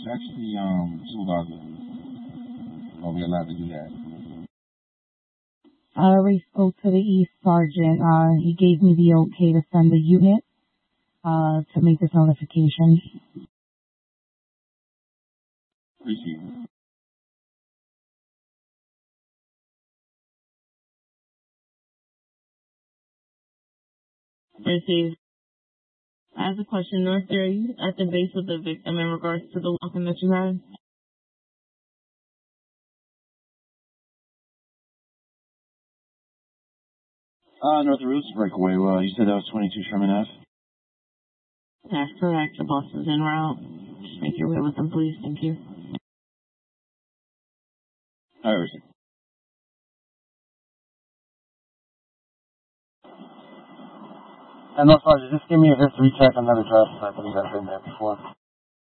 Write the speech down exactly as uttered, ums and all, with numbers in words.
actually, um, supervisor gonna be allowed to do that. I already spoke to the East Sergeant. Uh, he gave me the okay to send the unit, uh, to make this notification. Appreciate it. Received. I have a question, North. Are you at the base with the victim in regards to the walking that you had? Uh, North Roots breakaway. Well, you said that was twenty-two Sherman Ave. That's correct. The boss is en route. Just make your way with them, please. Thank you. All right, Richard. And no, sorry, just give me a history check on another drive, so I believe I've been there before.